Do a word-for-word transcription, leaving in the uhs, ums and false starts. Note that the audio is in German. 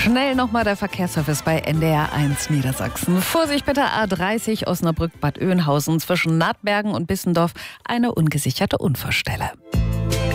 Schnell nochmal der Verkehrsservice bei N D R eins Niedersachsen. Vorsicht bitte, A dreißig Osnabrück-Bad Oeynhausen zwischen Nahtbergen und Bissendorf eine ungesicherte Unfallstelle.